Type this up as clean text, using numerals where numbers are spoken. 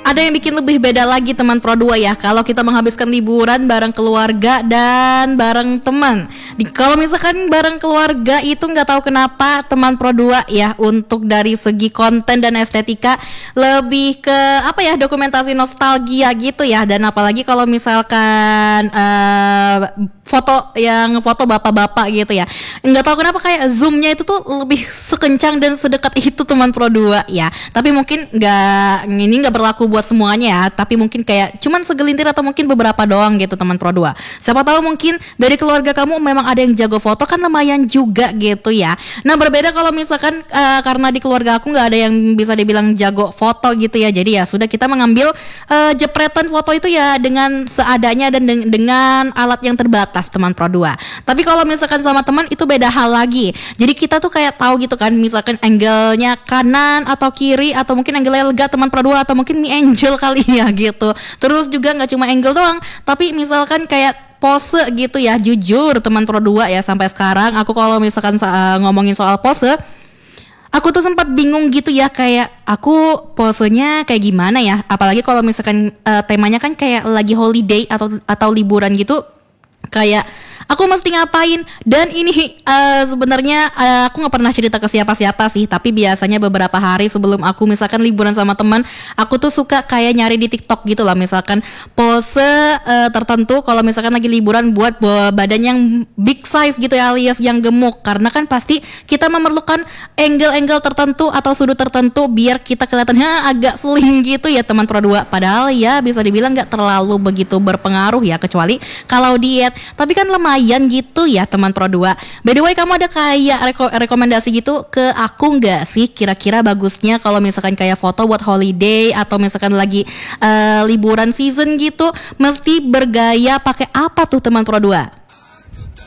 Ada yang bikin lebih beda lagi teman Pro 2 ya, kalau kita menghabiskan liburan bareng keluarga dan bareng teman. Kalau misalkan bareng keluarga itu nggak tahu kenapa teman Pro 2 ya, untuk dari segi konten dan estetika lebih ke apa ya, dokumentasi nostalgia gitu ya. Dan apalagi kalau misalkan foto bapak-bapak gitu ya, nggak tahu kenapa kayak zoomnya itu tuh lebih sekencang dan sedekat itu teman Pro 2 ya. Tapi mungkin nggak berlaku buat semuanya ya, tapi mungkin kayak cuman segelintir atau mungkin beberapa doang gitu teman Pro 2. Siapa tahu mungkin dari keluarga kamu memang ada yang jago foto, kan lumayan juga gitu ya. Nah berbeda kalau misalkan karena di keluarga aku nggak ada yang bisa dibilang jago foto gitu ya, jadi ya sudah kita mengambil jepretan foto itu ya dengan seadanya dan dengan alat yang terbatas teman Pro 2. Tapi kalau misalkan sama teman itu beda hal lagi. Jadi kita tuh kayak tahu gitu kan, misalkan angle-nya kanan atau kiri atau mungkin angle-nya lega teman Pro 2 atau mungkin Mi Angel kali ya gitu. Terus juga nggak cuma angle doang, tapi misalkan kayak pose gitu ya. Jujur teman Pro 2 ya, sampai sekarang aku kalau misalkan ngomongin soal pose, aku tuh sempat bingung gitu ya, kayak aku posenya kayak gimana ya. Apalagi kalau misalkan temanya kan kayak lagi holiday atau liburan gitu, kayak aku mesti ngapain. Dan ini sebenarnya aku nggak pernah cerita ke siapa-siapa sih, tapi biasanya beberapa hari sebelum aku misalkan liburan sama teman, aku tuh suka kayak nyari di TikTok gitu lah, misalkan pose tertentu kalau misalkan lagi liburan buat badan yang big size gitu ya, alias yang gemuk. Karena kan pasti kita memerlukan angle-angle tertentu atau sudut tertentu biar kita kelihatannya agak slim gitu ya teman Pro 2. Padahal ya bisa dibilang nggak terlalu begitu berpengaruh ya, kecuali kalau diet. Tapi kan lumayan gitu ya teman Pro 2. By the way, kamu ada kayak rekomendasi gitu ke aku nggak sih, kira-kira bagusnya kalau misalkan kayak foto buat holiday atau misalkan lagi liburan season gitu, mesti bergaya pakai apa tuh teman Pro 2?